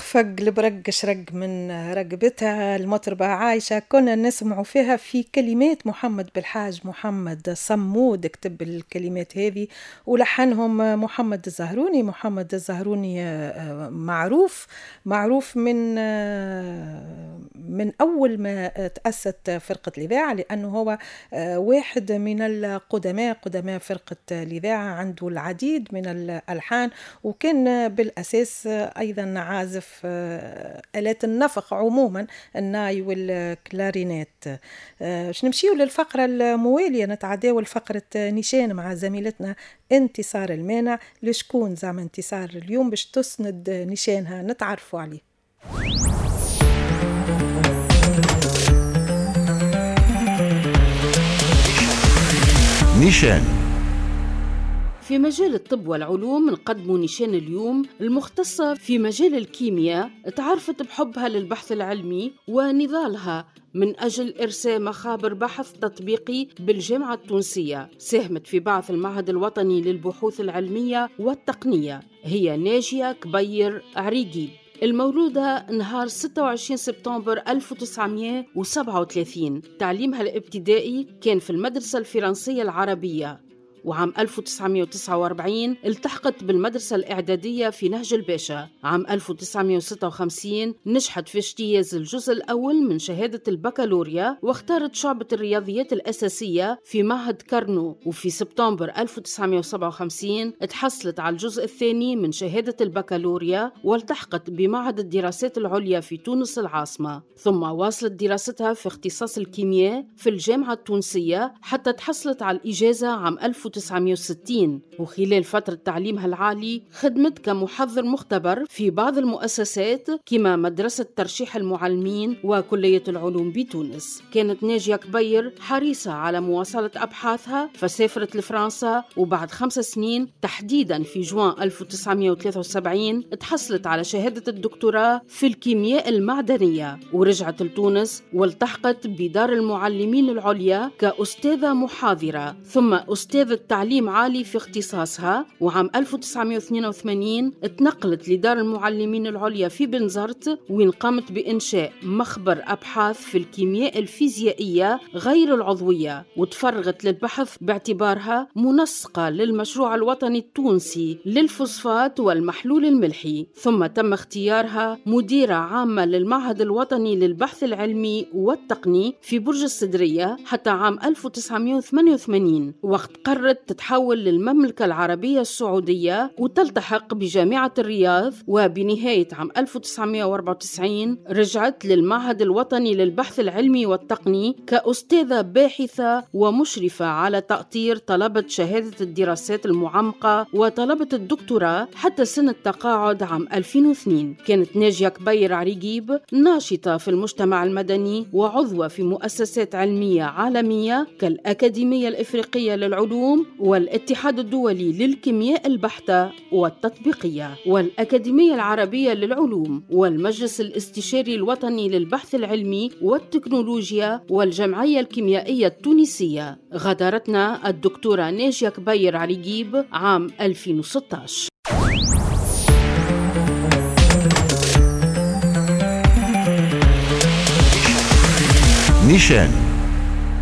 فق البرق شرق من رقبتها المطربة عايشة كنا نسمع فيها في كلمات محمد بالحاج محمد صمود كتب الكلمات هذه ولحنهم محمد الزهروني. محمد الزهروني معروف من أول ما تأسست فرقة الإذاعة، لأنه هو واحد من قدماء فرقة الإذاعة، عنده العديد من الألحان، وكان بالأساس أيضا عازف آلات النفخ عموما، الناي والكلارينات. نمشيو للفقرة الموالية، نتعداو الفقرة نيشان مع زميلتنا انتصار المانع. لشكون زعما انتصار اليوم باش تسند نيشانها نتعرفوا عليه. نيشان. في مجال الطب والعلوم نقدموا نيشان اليوم المختصة في مجال الكيمياء، تعرفت بحبها للبحث العلمي ونضالها من أجل إرساء مخابر بحث تطبيقي بالجامعة التونسية. ساهمت في بعث المعهد الوطني للبحوث العلمية والتقنية. هي ناجية كبير عريقي، المولودة نهار 26 سبتمبر 1937. تعليمها الابتدائي كان في المدرسة الفرنسية العربية، وعام 1949 التحقت بالمدرسة الإعدادية في نهج الباشا. عام 1956 نجحت في اجتياز الجزء الأول من شهادة البكالوريا، واختارت شعبة الرياضيات الأساسية في معهد كارنو. وفي سبتمبر 1957 تحصلت على الجزء الثاني من شهادة البكالوريا، والتحقت بمعهد الدراسات العليا في تونس العاصمة. ثم واصلت دراستها في اختصاص الكيمياء في الجامعة التونسية حتى تحصلت على الإجازة عام 1960. وخلال فترة تعليمها العالي خدمت كمحضر مختبر في بعض المؤسسات كما مدرسة ترشيح المعلمين وكلية العلوم بتونس. كانت ناجية كبير حريصة على مواصلة أبحاثها، فسافرت لفرنسا، وبعد 5 سنين تحديدا في جوان 1973 تحصلت على شهادة الدكتوراه في الكيمياء المعدنية، ورجعت لتونس والتحقت بدار المعلمين العليا كأستاذة محاضرة، ثم أستاذة تعليم عالي في اختصاصها. وعام 1982 اتنقلت لدار المعلمين العليا في بنزرت، وين قامت بإنشاء مخبر أبحاث في الكيمياء الفيزيائية غير العضوية، وتفرغت للبحث باعتبارها منسقة للمشروع الوطني التونسي للفوسفات والمحلول الملحي. ثم تم اختيارها مديرة عامة للمعهد الوطني للبحث العلمي والتقني في برج السدرية حتى عام 1988، وقت قررت تتحول للمملكة العربية السعودية وتلتحق بجامعة الرياض. وبنهاية عام 1994 رجعت للمعهد الوطني للبحث العلمي والتقني كأستاذة باحثة ومشرفة على تأطير طلبة شهادة الدراسات المعمقة وطلبة الدكتوراه حتى سن التقاعد عام 2002. كانت ناجية كبير عريقيب ناشطة في المجتمع المدني وعضوة في مؤسسات علمية عالمية كالأكاديمية الإفريقية للعلوم والاتحاد الدولي للكيمياء البحتة والتطبيقية والأكاديمية العربية للعلوم والمجلس الاستشاري الوطني للبحث العلمي والتكنولوجيا والجمعية الكيميائية التونسية. غادرتنا الدكتورة ناجية كبير عريقيب عام 2016. نيشان.